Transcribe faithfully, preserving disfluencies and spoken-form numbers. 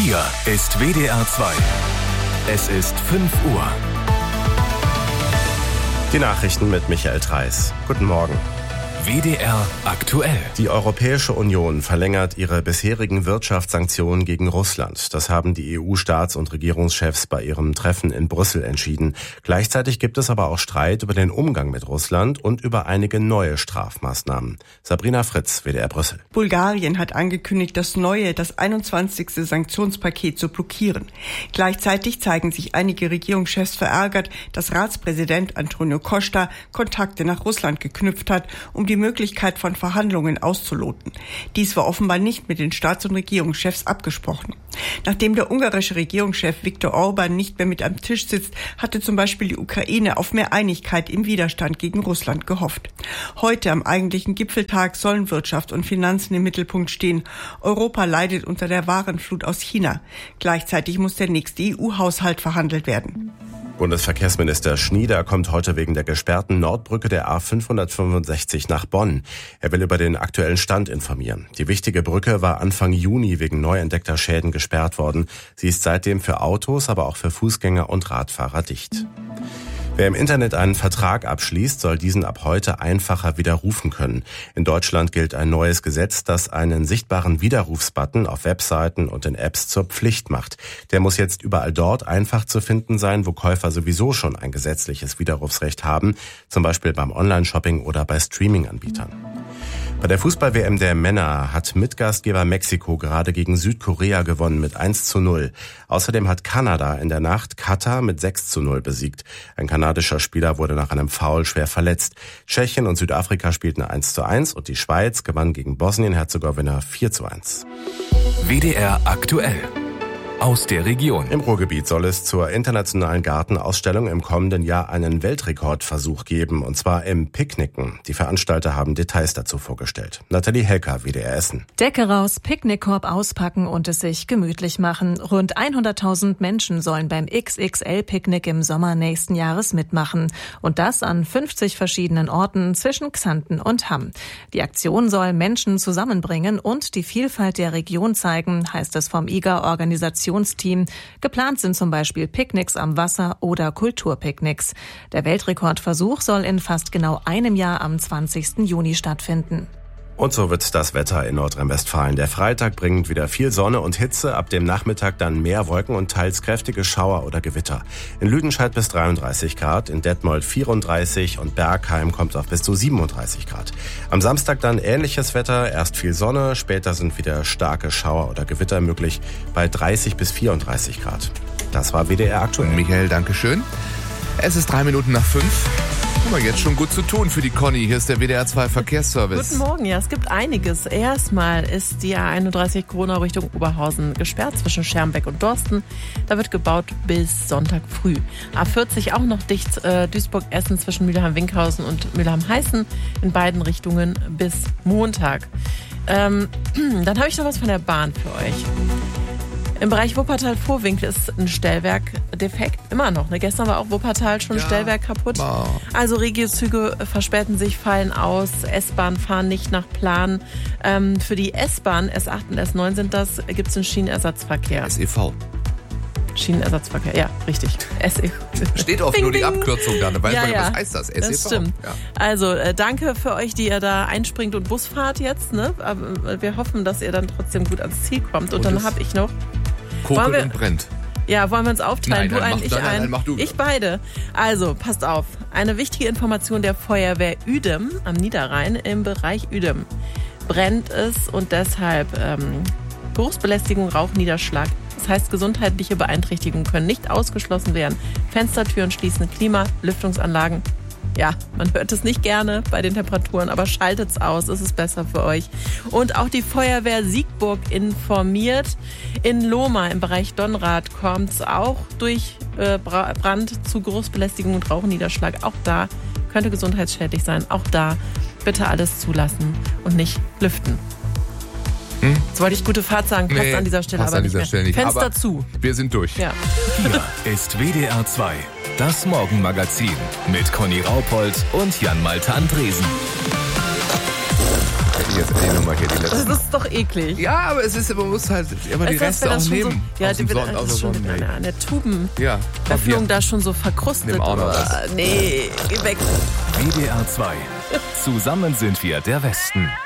Hier ist W D R zwei. Es ist fünf Uhr. Die Nachrichten mit Michael Treis. Guten Morgen. W D R aktuell. Die Europäische Union verlängert ihre bisherigen Wirtschaftssanktionen gegen Russland. Das haben die E U-Staats- und Regierungschefs bei ihrem Treffen in Brüssel entschieden. Gleichzeitig gibt es aber auch Streit über den Umgang mit Russland und über einige neue Strafmaßnahmen. Sabrina Fritz, W D R Brüssel. Bulgarien hat angekündigt, das neue, das einundzwanzigste Sanktionspaket zu blockieren. Gleichzeitig zeigen sich einige Regierungschefs verärgert, dass Ratspräsident Antonio Costa Kontakte nach Russland geknüpft hat, um die Möglichkeit von Verhandlungen auszuloten. Dies war offenbar nicht mit den Staats- und Regierungschefs abgesprochen. Nachdem der ungarische Regierungschef Viktor Orban nicht mehr mit am Tisch sitzt, hatte zum Beispiel die Ukraine auf mehr Einigkeit im Widerstand gegen Russland gehofft. Heute am eigentlichen Gipfeltag sollen Wirtschaft und Finanzen im Mittelpunkt stehen. Europa leidet unter der Warenflut aus China. Gleichzeitig muss der nächste E U-Haushalt verhandelt werden. Bundesverkehrsminister Schnieder kommt heute wegen der gesperrten Nordbrücke der A fünfhundertfünfundsechzig nach Bonn. Er will über den aktuellen Stand informieren. Die wichtige Brücke war Anfang Juni wegen neu entdeckter Schäden gesperrt worden. Sie ist seitdem für Autos, aber auch für Fußgänger und Radfahrer dicht. Wer im Internet einen Vertrag abschließt, soll diesen ab heute einfacher widerrufen können. In Deutschland gilt ein neues Gesetz, das einen sichtbaren Widerrufsbutton auf Webseiten und in Apps zur Pflicht macht. Der muss jetzt überall dort einfach zu finden sein, wo Käufer sowieso schon ein gesetzliches Widerrufsrecht haben, zum Beispiel beim Online-Shopping oder bei Streaming-Anbietern. Bei der Fußball-W M der Männer hat Mitgastgeber Mexiko gerade gegen Südkorea gewonnen mit eins zu null. Außerdem hat Kanada in der Nacht Katar mit sechs zu null besiegt. Ein kanadischer Spieler wurde nach einem Foul schwer verletzt. Tschechien und Südafrika spielten eins zu eins und die Schweiz gewann gegen Bosnien-Herzegowina vier zu eins. W D R aktuell. Aus der Region. Im Ruhrgebiet soll es zur internationalen Gartenausstellung im kommenden Jahr einen Weltrekordversuch geben, und zwar im Picknicken. Die Veranstalter haben Details dazu vorgestellt. Nathalie Helker, W D R Essen. Decke raus, Picknickkorb auspacken und es sich gemütlich machen. Rund hunderttausend Menschen sollen beim X X L-Picknick im Sommer nächsten Jahres mitmachen. Und das an fünfzig verschiedenen Orten zwischen Xanten und Hamm. Die Aktion soll Menschen zusammenbringen und die Vielfalt der Region zeigen, heißt es vom I G A-Organisationsteam. Geplant sind zum Beispiel Picknicks am Wasser oder Kulturpicknicks. Der Weltrekordversuch soll in fast genau einem Jahr am zwanzigsten Juni stattfinden. Und so wird das Wetter in Nordrhein-Westfalen. Der Freitag bringt wieder viel Sonne und Hitze, ab dem Nachmittag dann mehr Wolken und teils kräftige Schauer oder Gewitter. In Lüdenscheid bis dreiunddreißig Grad, in Detmold vierunddreißig und Bergheim kommt auf bis zu siebenunddreißig Grad. Am Samstag dann ähnliches Wetter, erst viel Sonne, später sind wieder starke Schauer oder Gewitter möglich bei dreißig bis vierunddreißig Grad. Das war W D R aktuell. Michael, danke schön. Es ist drei Minuten nach fünf. Aber jetzt schon gut zu tun für die Conny. Hier ist der W D R zwei Verkehrsservice. Guten Morgen, ja, es gibt einiges. Erstmal ist die A einunddreißig Corona Richtung Oberhausen gesperrt zwischen Schermbeck und Dorsten. Da wird gebaut bis Sonntag früh. A vierzig auch noch dicht, äh, Duisburg-Essen zwischen Mülheim-Winkhausen und Mülheim-Heißen in beiden Richtungen bis Montag. Ähm, dann habe ich noch was von der Bahn für euch. Im Bereich Wuppertal-Vorwinkel ist ein Stellwerk defekt, immer noch. Ne? Gestern war auch Wuppertal schon ein ja. Stellwerk kaputt. Wow. Also Regiozüge verspäten sich, fallen aus, S-Bahn fahren nicht nach Plan. Ähm, für die S-Bahn, S acht und S neun sind das, gibt es einen Schienenersatzverkehr. S E V. Schienenersatzverkehr, ja, richtig. S E V. Steht oft nur die Abkürzung da, weiß ja, man, ja. was heißt das? S E V. Das stimmt. Ja. Also äh, danke für euch, die ihr da einspringt und Bus fahrt jetzt. Ne? Aber wir hoffen, dass ihr dann trotzdem gut ans Ziel kommt. Und, und dann habe ich noch... Kokelt und brennt. Ja, wollen wir uns aufteilen? Nein, du einen, ich nein, einen. Nein, mach du. Ich beide. Also, passt auf. Eine wichtige Information der Feuerwehr Uedem am Niederrhein. Im Bereich Uedem brennt es und deshalb ähm, Geruchsbelästigung, Rauchniederschlag. Das heißt, gesundheitliche Beeinträchtigungen können nicht ausgeschlossen werden. Fenstertüren schließen, Klima, Lüftungsanlagen. Ja, man hört es nicht gerne bei den Temperaturen, aber schaltet's aus, es ist besser für euch. Und auch die Feuerwehr Siegburg informiert. In Lohmar im Bereich Donnrath kommt es auch durch äh, Brand zu Geruchsbelästigung und Rauchniederschlag. Auch da könnte gesundheitsschädlich sein. Auch da bitte alles zulassen und nicht lüften. Hm? Jetzt wollte ich gute Fahrt sagen, passt nee, an dieser Stelle aber an nicht dieser mehr. Stelle nicht. Fenster aber zu. Wir sind durch. Ja. Hier ist W D R zwei. Das Morgenmagazin mit Conny Raupold und Jan-Malte Andresen. jetzt die Nummer hier, die letzte. Das ist doch eklig. Ja, aber es ist, man muss halt immer die Weißt du, Reste auch das schon nehmen. So, ja, aus die dem wird Sonnen, aus das der schon Sonnenmilch. an der Tuben. Ja. Öffnung da schon so verkrustet. Nimm auch noch was. Oh, nee, geh weg. W D R zwei. Zusammen sind wir der Westen.